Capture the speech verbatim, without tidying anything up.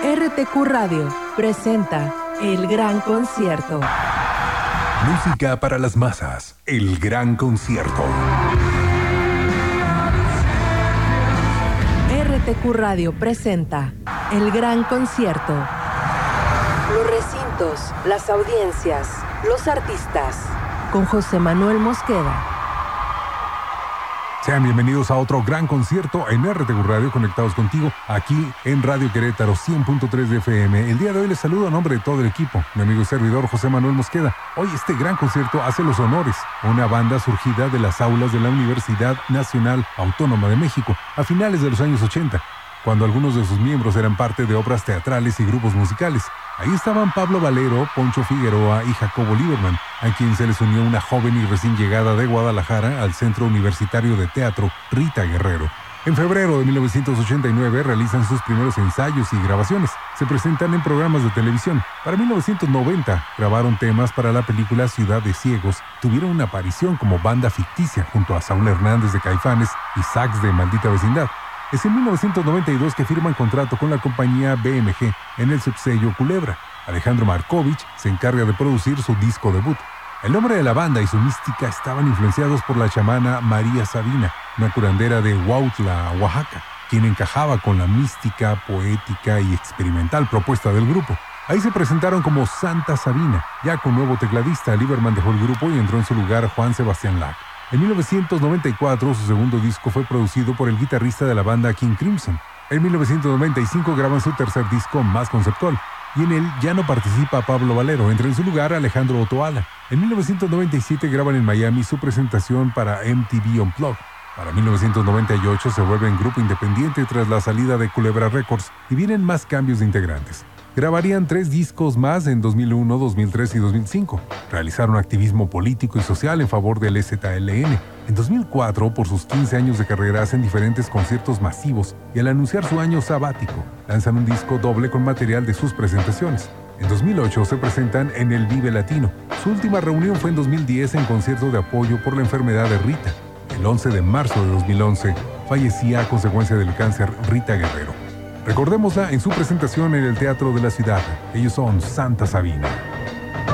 R T Q Radio presenta El Gran Concierto. Música para las masas, El Gran Concierto. R T Q Radio presenta El Gran Concierto. Los recintos, las audiencias, los artistas. Con José Manuel Mosqueda. Sean bienvenidos a otro gran concierto en R T Q Radio, conectados contigo aquí en Radio Querétaro cien punto tres de F M. El día de hoy les saludo a nombre de todo el equipo, mi amigo y servidor José Manuel Mosqueda. Hoy este gran concierto hace los honores a una banda surgida de las aulas de la Universidad Nacional Autónoma de México a finales de los años ochenta, cuando algunos de sus miembros eran parte de obras teatrales y grupos musicales. Ahí estaban Pablo Valero, Poncho Figueroa y Jacobo Lieberman, a quien se les unió una joven y recién llegada de Guadalajara al Centro Universitario de Teatro, Rita Guerrero. En febrero de mil novecientos ochenta y nueve realizan sus primeros ensayos y grabaciones. Se presentan en programas de televisión. Para mil novecientos noventa grabaron temas para la película Ciudad de Ciegos. Tuvieron una aparición como banda ficticia junto a Saúl Hernández de Caifanes y Sax de Maldita Vecindad. Es en mil novecientos noventa y dos que firman contrato con la compañía B M G en el subsello Culebra. Alejandro Markovich se encarga de producir su disco debut. El nombre de la banda y su mística estaban influenciados por la chamana María Sabina, una curandera de Huautla, Oaxaca, quien encajaba con la mística, poética y experimental propuesta del grupo. Ahí se presentaron como Santa Sabina. Ya con nuevo tecladista, Lieberman dejó el grupo y entró en su lugar Juan Sebastián Lac. En mil novecientos noventa y cuatro, su segundo disco fue producido por el guitarrista de la banda King Crimson. En mil novecientos noventa y cinco graban su tercer disco más conceptual, y en él ya no participa Pablo Valero, entra en su lugar Alejandro Otoala. En mil novecientos noventa y siete graban en Miami su presentación para M T V Unplugged. Para mil novecientos noventa y ocho se vuelven grupo independiente tras la salida de Culebra Records y vienen más cambios de integrantes. Grabarían tres discos más en dos mil uno, dos mil tres y dos mil cinco. Realizaron activismo político y social en favor del E Z L N. En dos mil cuatro, por sus quince años de carrera, hacen diferentes conciertos masivos y al anunciar su año sabático, lanzan un disco doble con material de sus presentaciones. En dos mil ocho se presentan en el Vive Latino. Su última reunión fue en dos mil diez en concierto de apoyo por la enfermedad de Rita. El once de marzo de dos mil once fallecía a consecuencia del cáncer Rita Guerrero. Recordémosla en su presentación en el Teatro de la Ciudad. Ellos son Santa Sabina.